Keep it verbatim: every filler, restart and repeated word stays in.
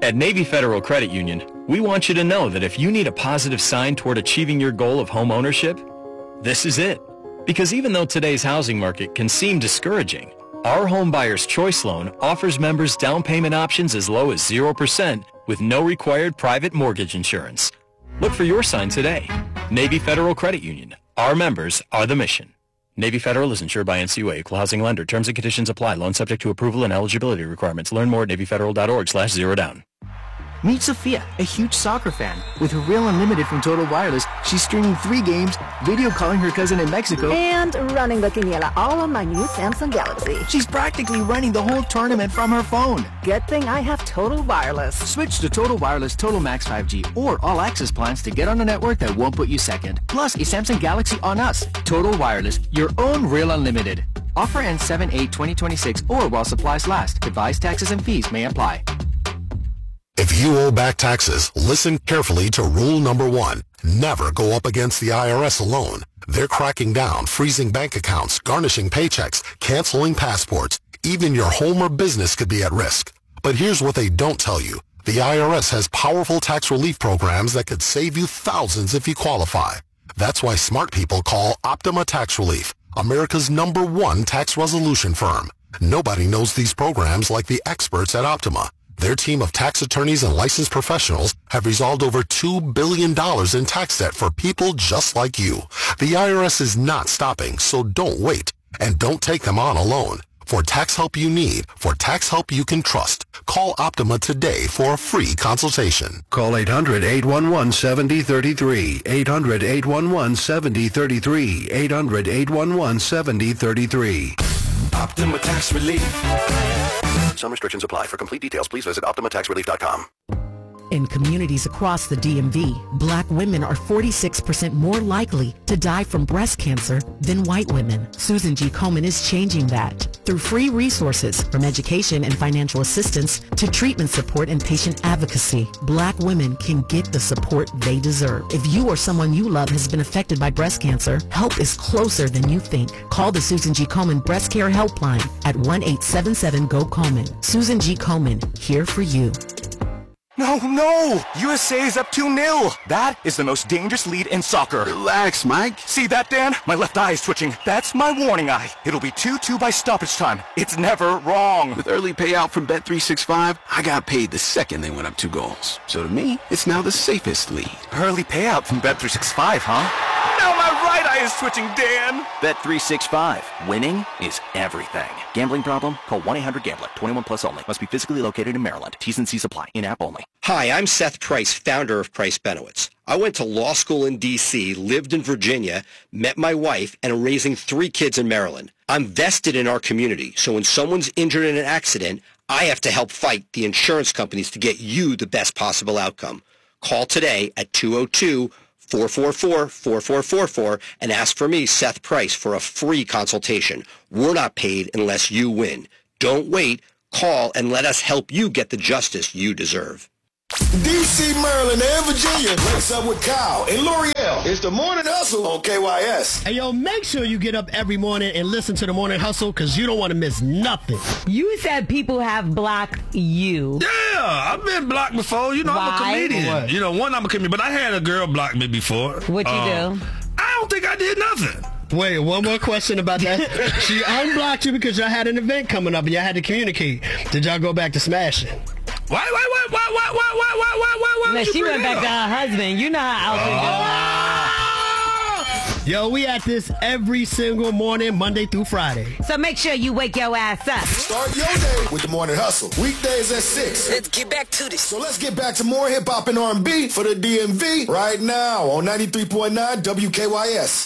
At Navy Federal Credit Union, we want you to know that if you need a positive sign toward achieving your goal of home ownership, this is it. Because even though today's housing market can seem discouraging, our Home Buyer's Choice Loan offers members down payment options as low as zero percent with no required private mortgage insurance. Look for your sign today. Navy Federal Credit Union. Our members are the mission. Navy Federal is insured by N C U A, equal housing lender. Terms and conditions apply. Loan subject to approval and eligibility requirements. Learn more at navy federal dot org slash zero down. Meet Sophia, a huge soccer fan. With her Real Unlimited from Total Wireless, she's streaming three games, video calling her cousin in Mexico, and running the quiniela all on my new Samsung Galaxy. She's practically running the whole tournament from her phone. Good thing I have Total Wireless. Switch to Total Wireless Total Max five G or All Access plans to get on a network that won't put you second. Plus, a Samsung Galaxy on us. Total Wireless, your own Real Unlimited. Offer ends seven eight twenty twenty-six or while supplies last. Device taxes and fees may apply. If you owe back taxes, listen carefully to rule number one. Never go up against the I R S alone. They're cracking down, freezing bank accounts, garnishing paychecks, canceling passports. Even your home or business could be at risk. But here's what they don't tell you. The I R S has powerful tax relief programs that could save you thousands if you qualify. That's why smart people call Optima Tax Relief, America's number one tax resolution firm. Nobody knows these programs like the experts at Optima. Their team of tax attorneys and licensed professionals have resolved over two billion dollars in tax debt for people just like you. The I R S is not stopping, so don't wait. And don't take them on alone. For tax help you need, for tax help you can trust, call Optima today for a free consultation. Call eight hundred, eight one one, seven zero three three, eight hundred, eight one one, seven zero three three, eight hundred, eight one one, seven zero three three. Optima Tax Relief. Some restrictions apply. For complete details, please visit optima tax relief dot com. In communities across the D M V, black women are forty-six percent more likely to die from breast cancer than white women. Susan G. Komen is changing that. Through free resources, from education and financial assistance to treatment support and patient advocacy, black women can get the support they deserve. If you or someone you love has been affected by breast cancer, help is closer than you think. Call the Susan G. Komen Breast Care Helpline at one eight seven seven, G O, Komen. Susan G. Komen, here for you. No, no! U S A is up two nil. That is the most dangerous lead in soccer. Relax, Mike. See that, Dan? My left eye is twitching. That's my warning eye. It'll be two two by stoppage time. It's never wrong. With early payout from Bet three sixty-five, I got paid the second they went up two goals. So to me, it's now the safest lead. Early payout from Bet three sixty-five, huh? Now my right eye is twitching, Dan. Bet three sixty-five. Winning is everything. Gambling problem? Call one eight hundred gambler. twenty-one plus only. Must be physically located in Maryland. T's and C's apply. In-app only. Hi, I'm Seth Price, founder of Price Benowitz. I went to law school in D C, lived in Virginia, met my wife, and am raising three kids in Maryland. I'm vested in our community, so when someone's injured in an accident, I have to help fight the insurance companies to get you the best possible outcome. Call today at two oh two, four four four, four four four four and ask for me, Seth Price, for a free consultation. We're not paid unless you win. Don't wait. Call and let us help you get the justice you deserve. D C, Maryland, and Virginia. What's up with Kyle and L'Oreal? It's the Morning Hustle on K Y S. Hey, yo, make sure you get up every morning and listen to the Morning Hustle because you don't want to miss nothing. You said people have blocked you. Yeah, I've been blocked before. You know, Why? I'm a comedian. What? You know, one, I'm a comedian, but I had a girl block me before. What you um, do? I don't think I did nothing. Wait, one more question about that. She unblocked you because y'all had an event coming up and y'all had to communicate. Did y'all go back to smashing? Why, why, why, why, why, why, why, why, why, why, why? No, she went back to her husband. You know how out there. Yo, we at this every single morning, Monday through Friday. So make sure you wake your ass up. Start your day with the Morning Hustle. Weekdays at six. Let's get back to this. So let's get back to more hip-hop and R and B for the D M V right now on ninety-three point nine W K Y S.